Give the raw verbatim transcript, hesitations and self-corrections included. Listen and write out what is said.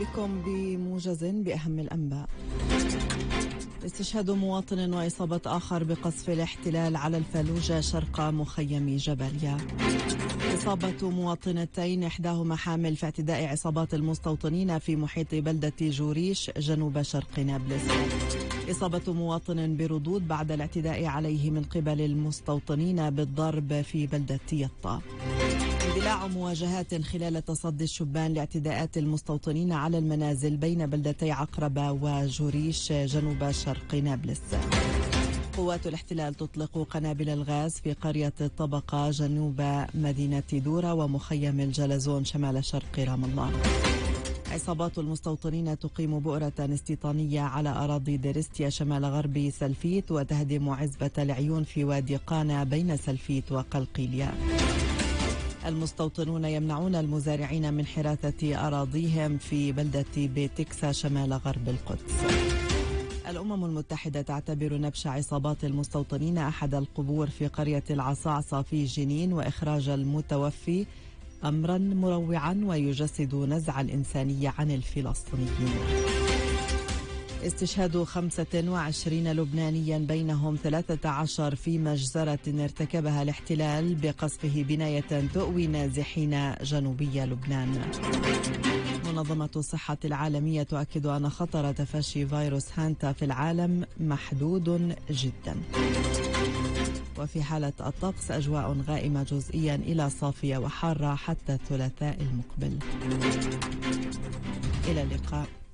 بكم بموجز بأهم الأنباء. استشهاد مواطن وإصابة آخر بقصف الاحتلال على الفلوجة شرق مخيم جباليا. إصابة مواطنتين إحداهما حامل في اعتداء عصابات المستوطنين في محيط بلدة جوريش جنوب شرق نابلس. إصابة مواطن بردود بعد الاعتداء عليه من قبل المستوطنين بالضرب في بلدة يطا. اندلاع مواجهات خلال تصدي الشبان لاعتداءات المستوطنين على المنازل بين بلدتي عقربة وجوريش جنوب شرق نابلس. قوات الاحتلال تطلق قنابل الغاز في قرية الطبقة جنوب مدينة دورة ومخيم الجلزون شمال شرق رام الله. عصابات المستوطنين تقيم بؤرة استيطانية على أراضي ديرستيا شمال غرب سلفيت وتهدم عزبة العيون في وادي قانا بين سلفيت وقلقيلية. المستوطنون يمنعون المزارعين من حراثة أراضيهم في بلدة بيتكسا شمال غرب القدس. الأمم المتحدة تعتبر نبش عصابات المستوطنين أحد القبور في قرية العصاعصة في جنين وإخراج المتوفي أمرا مروعا ويجسد نزع الإنسانية عن الفلسطينيين. استشهاد خمسة وعشرين لبنانيا بينهم ثلاثة عشر في مجزرة ارتكبها الاحتلال بقصفه بناية تؤوي نازحين جنوبي لبنان. منظمة الصحة العالمية تؤكد أن خطر تفشي فيروس هانتا في العالم محدود جدا. وفي حالة الطقس أجواء غائمة جزئيا إلى صافية وحارة حتى الثلاثاء المقبل. إلى اللقاء.